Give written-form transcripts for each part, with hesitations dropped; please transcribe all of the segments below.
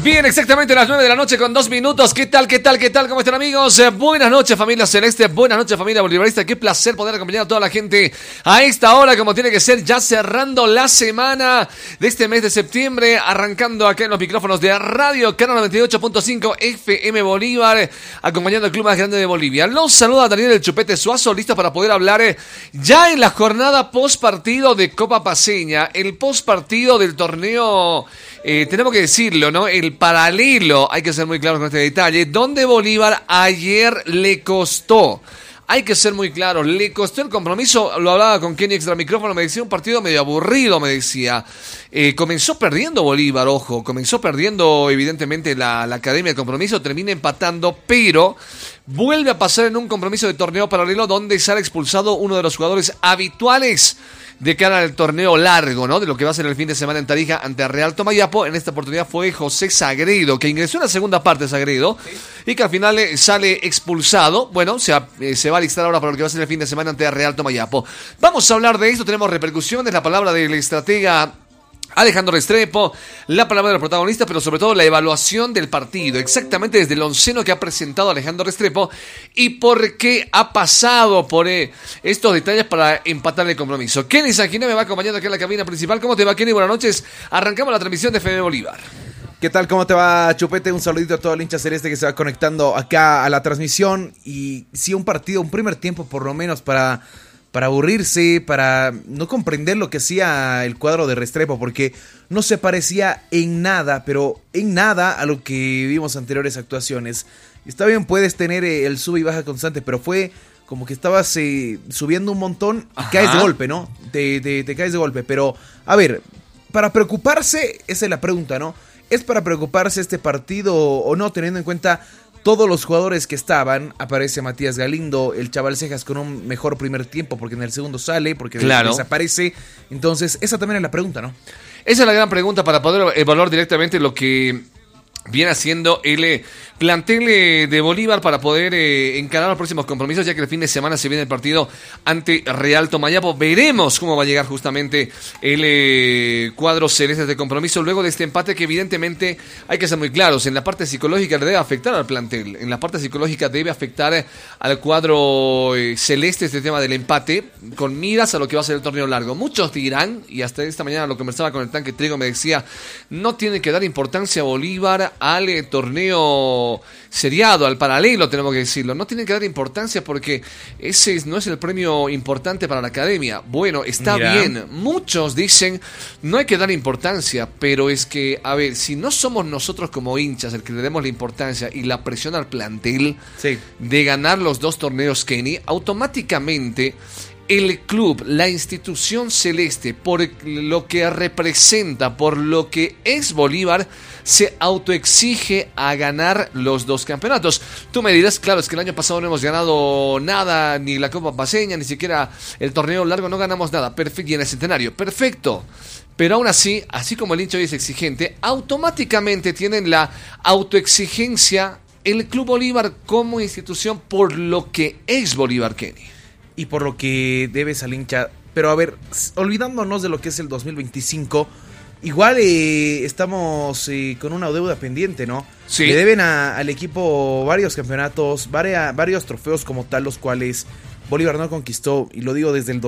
Bien, exactamente las 9 de la noche con 2 minutos. ¿Qué tal? ¿Cómo están, amigos? Buenas noches, familia celeste. Buenas noches, familia bolivarista. Qué placer poder acompañar a toda la gente a esta hora, como tiene que ser, ya cerrando la semana de este mes de septiembre, arrancando acá en los micrófonos de Radio Canal 98.5 FM Bolívar, acompañando al club más grande de Bolivia. Los saluda Daniel El Chupete Suazo, listo para poder hablar ya en la jornada post partido de Copa Paceña, el post partido del torneo. Tenemos que decirlo, ¿no? El paralelo, hay que ser muy claros con este detalle, donde Bolívar ayer le costó. Hay que ser muy claros, le costó el compromiso, lo hablaba con Kenny extra micrófono, me decía un partido medio aburrido, me decía. Comenzó perdiendo Bolívar, ojo, comenzó perdiendo evidentemente la Academia de Compromiso, termina empatando, pero vuelve a pasar en un compromiso de torneo paralelo donde sale expulsado uno de los jugadores habituales de cara al torneo largo, ¿no? De lo que va a ser el fin de semana en Tarija ante Real Tomayapo. En esta oportunidad fue José Sagredo, que ingresó en la segunda parte, Sagredo, sí, y que al final sale expulsado. Bueno, se va a alistar ahora para lo que va a ser el fin de semana ante Real Tomayapo. Vamos a hablar de esto, tenemos repercusiones, la palabra del estratega Alejandro Restrepo, la palabra del protagonista, pero sobre todo la evaluación del partido, exactamente desde el onceno que ha presentado Alejandro Restrepo y por qué ha pasado por estos detalles para empatar el compromiso. Kenny Sanguiné me va acompañando aquí en la cabina principal. ¿Cómo te va, Kenny? Buenas noches. Arrancamos la transmisión de FM Bolívar. ¿Qué tal? ¿Cómo te va, Chupete? Un saludito a todo el hincha celeste que se va conectando acá a la transmisión. Y sí, un partido, un primer tiempo por lo menos para aburrirse, para no comprender lo que hacía el cuadro de Restrepo, porque no se parecía en nada, pero en nada a lo que vimos en anteriores actuaciones. Está bien, puedes tener el sub y baja constante, pero fue como que estabas subiendo un montón y caes de golpe, ¿no? Te caes de golpe, pero a ver, para preocuparse, esa es la pregunta, ¿no? ¿Es para preocuparse este partido o no, teniendo en cuenta todos los jugadores que estaban? Aparece Matías Galindo, el Chaval Cejas con un mejor primer tiempo, porque en el segundo sale, porque desaparece. Entonces, esa también es la pregunta, ¿no? Esa es la gran pregunta para poder evaluar directamente lo que viene haciendo el plantel de Bolívar para poder encarar los próximos compromisos, ya que el fin de semana se viene el partido ante Real Tomayapo. Veremos cómo va a llegar justamente el cuadro celeste de compromiso luego de este empate, que evidentemente hay que ser muy claros, en la parte psicológica le debe afectar al plantel, en la parte psicológica debe afectar al cuadro celeste este tema del empate, con miras a lo que va a ser el torneo largo. Muchos dirán, y hasta esta mañana lo conversaba con el Tanque Trigo, me decía, no tiene que dar importancia a Bolívar al torneo seriado, al paralelo, tenemos que decirlo. No tienen que dar importancia porque ese no es el premio importante para la academia. Bueno, está bien. Muchos dicen no hay que dar importancia, pero es que, a ver, si no somos nosotros como hinchas el que le demos la importancia y la presión al plantel de ganar los dos torneos, Kenny, automáticamente el club, la institución celeste, por lo que representa, por lo que es Bolívar, se autoexige a ganar los dos campeonatos. Tú me dirás, claro, es que el año pasado no hemos ganado nada, ni la Copa Paceña, ni siquiera el torneo largo, no ganamos nada. Perfecto, y en el centenario, perfecto. Pero aún así, así como el hincha hoy es exigente, automáticamente tienen la autoexigencia el Club Bolívar como institución por lo que es Bolívar, Kenny. Y por lo que debes al hincha. Pero a ver, olvidándonos de lo que es el 2025, igual estamos con una deuda pendiente, ¿no? Sí. Le deben al equipo varios campeonatos, varios trofeos como tal, los cuales Bolívar no conquistó. Y lo digo desde el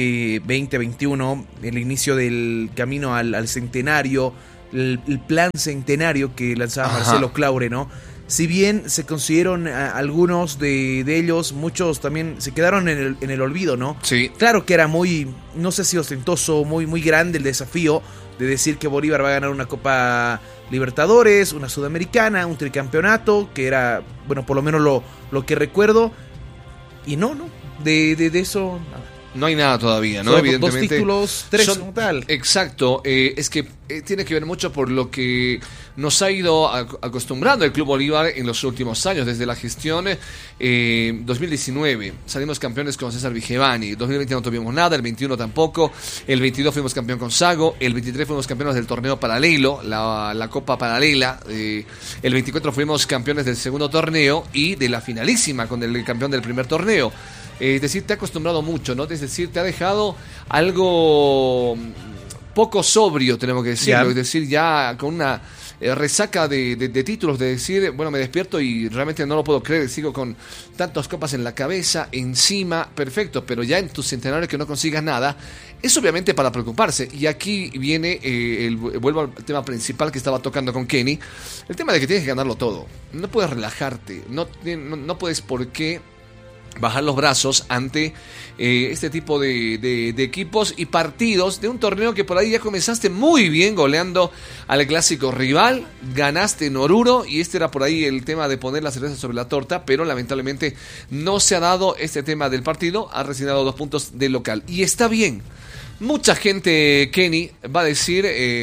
2020-21, el inicio del camino al centenario, el plan centenario que lanzaba Marcelo Claure, ¿no? Si bien se consiguieron algunos de ellos, muchos también se quedaron en el olvido, ¿no? Sí. Claro que era muy, no sé si ostentoso, muy grande el desafío de decir que Bolívar va a ganar una Copa Libertadores, una Sudamericana, un tricampeonato, que era, bueno, por lo menos lo que recuerdo. Y no, de eso nada. No hay nada todavía, ¿no? Solo Evidentemente. 2 títulos, 3 como tal. Exacto. Es que tiene que ver mucho por lo que nos ha ido acostumbrando el Club Bolívar en los últimos años, desde la gestión 2019. Salimos campeones con César Vigevani. 2020 no tuvimos nada, el 21 tampoco. El 22 fuimos campeón con Sago. El 23 fuimos campeones del torneo paralelo, la Copa Paralela. El 24 fuimos campeones del segundo torneo y de la finalísima con el campeón del primer torneo. Es decir, te ha acostumbrado mucho, ¿no? Es decir, te ha dejado algo poco sobrio, tenemos que decirlo. Es decir, ya con una resaca de títulos, de decir, bueno, me despierto y realmente no lo puedo creer, sigo con tantas copas en la cabeza, encima, perfecto, pero ya en tu centenario que no consigas nada, es obviamente para preocuparse. Y aquí viene, vuelvo al tema principal que estaba tocando con Kenny, el tema de que tienes que ganarlo todo, no puedes relajarte, no puedes por qué bajar los brazos ante este tipo de equipos y partidos de un torneo que por ahí ya comenzaste muy bien goleando al clásico rival, ganaste en Oruro y este era por ahí el tema de poner la cereza sobre la torta, pero lamentablemente no se ha dado este tema del partido, ha resignado 2 puntos de local y está bien. Mucha gente, Kenny, va a decir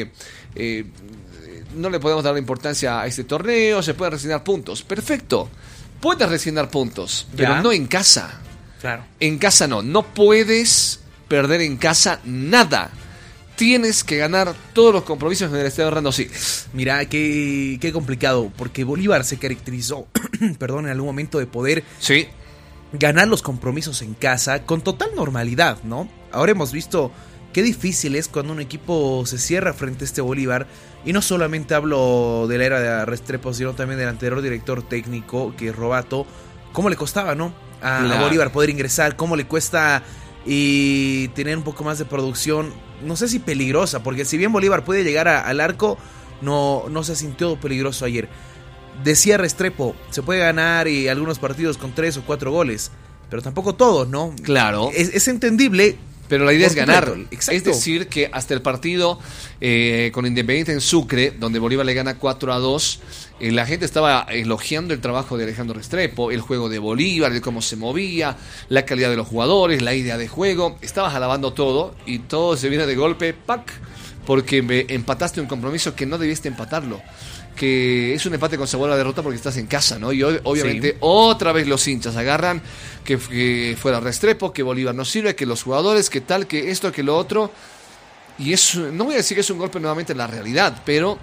no le podemos dar la importancia a este torneo, se pueden resignar puntos, perfecto. Puedes resignar puntos, pero ¿ya? no en casa. Claro. En casa no puedes perder en casa nada. Tienes que ganar todos los compromisos en el estadio Hernando Siles. Mira, qué complicado, porque Bolívar se caracterizó, perdón, en algún momento de poder Sí. ganar los compromisos en casa con total normalidad, ¿no? Ahora hemos visto qué difícil es cuando un equipo se cierra frente a este Bolívar. Y no solamente hablo de la era de Restrepo, sino también del anterior director técnico, que es Robato. ¿Cómo le costaba, no? A Bolívar poder ingresar, cómo le cuesta y tener un poco más de producción. No sé si peligrosa, porque si bien Bolívar puede llegar al arco, no se sintió peligroso ayer. Decía Restrepo, se puede ganar y algunos partidos con 3 o 4 goles, pero tampoco todos, ¿no? Claro. Es entendible. Pero la idea es ganar. Exacto. Es decir, que hasta el partido con Independiente en Sucre, donde Bolívar le gana 4-2, la gente estaba elogiando el trabajo de Alejandro Restrepo, el juego de Bolívar, el cómo se movía, la calidad de los jugadores, la idea de juego. Estabas alabando todo y todo se viene de golpe, ¡pac! Porque empataste un compromiso que no debiste empatarlo. Que es un empate con sabor a derrota porque estás en casa, ¿no? Y obviamente sí. Otra vez los hinchas agarran que fuera Restrepo, que Bolívar no sirve, que los jugadores, que tal, que esto, que lo otro. Y no voy a decir que es un golpe nuevamente en la realidad, pero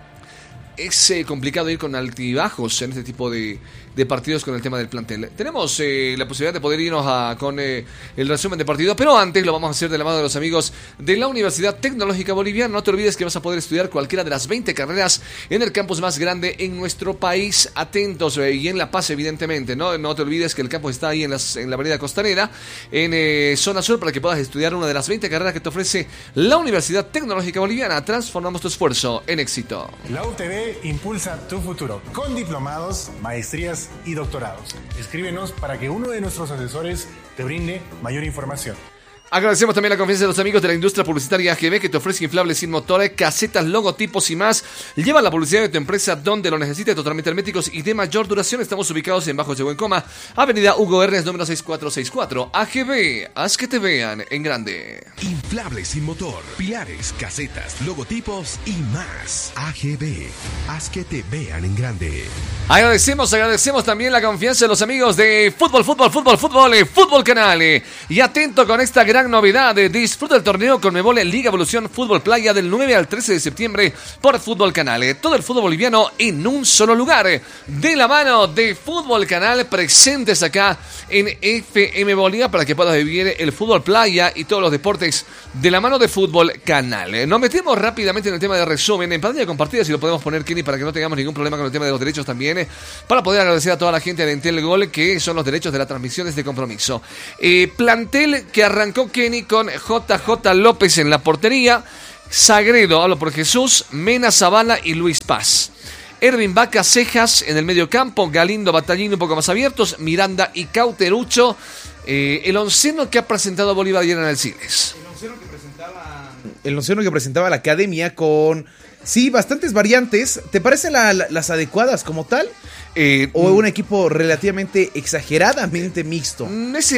es complicado ir con altibajos en este tipo de partidos con el tema del plantel. Tenemos la posibilidad de poder irnos con el resumen de partido, pero antes lo vamos a hacer de la mano de los amigos de la Universidad Tecnológica Boliviana. No te olvides que vas a poder estudiar cualquiera de las 20 carreras en el campus más grande en nuestro país. Atentos, y en La Paz evidentemente, ¿no? No te olvides que el campus está ahí en la avenida Costanera, en zona sur, para que puedas estudiar una de las 20 carreras que te ofrece la Universidad Tecnológica Boliviana. Transformamos tu esfuerzo en éxito. La UTB impulsa tu futuro con diplomados, maestrías y doctorados. Escríbenos para que uno de nuestros asesores te brinde mayor información. Agradecemos también la confianza de los amigos de la industria publicitaria AGB, que te ofrece inflables sin motor, casetas, logotipos y más. Lleva la publicidad de tu empresa donde lo necesites, totalmente herméticos y de mayor duración. Estamos ubicados en Bajos de Buencoma, Avenida Hugo Hernes, número 6464. AGB, haz que te vean en grande. Inflables sin motor, pilares, casetas, logotipos y más. AGB, haz que te vean en grande. Agradecemos también la confianza de los amigos de Fútbol Canal. Y atento con esta gran novedad, disfruta el torneo Conmebol Liga Evolución Fútbol Playa del 9 al 13 de septiembre por Fútbol Canal. Todo el fútbol boliviano en un solo lugar, de la mano de Fútbol Canal, presentes acá en FM Bolivia para que puedas vivir el fútbol playa y todos los deportes de la mano de Fútbol Canal. Nos metemos rápidamente en el tema de resumen en pantalla compartida, si lo podemos poner, Kenny, para que no tengamos ningún problema con el tema de los derechos también, para poder agradecer a toda la gente de Entel Gol, que son los derechos de la transmisión de este compromiso. Plantel que arrancó Kenny con JJ López en la portería, Sagredo, hablo por Jesús, Mena, Zavala y Luis Paz. Ervin Vaca, Cejas en el medio campo, Galindo, Batallín un poco más abiertos, Miranda y Cauterucho. El onceno que ha presentado Bolívar ayer en el Siles. El onceno que presentaba la academia con, sí, bastantes variantes. ¿Te parecen las adecuadas como tal? ¿O un equipo relativamente exageradamente mixto? Ese